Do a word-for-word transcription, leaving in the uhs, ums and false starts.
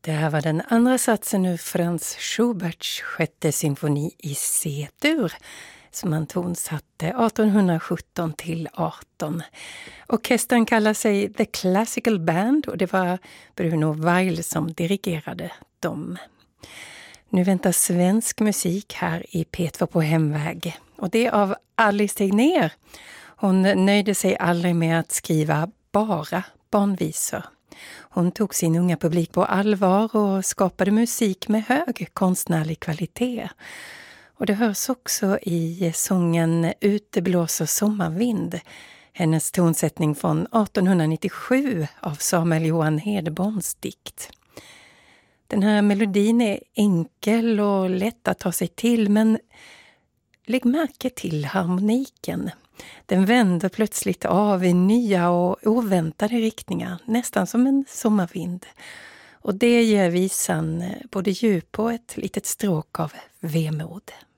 Det här var den andra satsen ur Franz Schuberts sjätte symfoni i C-dur som han tonsatte arton sjutton till arton. Orkestern kallar sig The Classical Band och det var Bruno Weil som dirigerade dem. Nu väntar svensk musik här i P två på hemväg och det är av Alice Tegnér. Hon nöjde sig aldrig med att skriva bara barnvisor. Hon tog sin unga publik på allvar och skapade musik med hög konstnärlig kvalitet. Och det hörs också i sången Ute blåser sommarvind, hennes tonsättning från arton nittiosju av Samuel Johan Hedeborns dikt. Den här melodin är enkel och lätt att ta sig till, men lägg märke till harmoniken. Den vänder plötsligt av i nya och oväntade riktningar, nästan som en sommarvind. Och det ger visan både djup och ett litet stråk av vemod.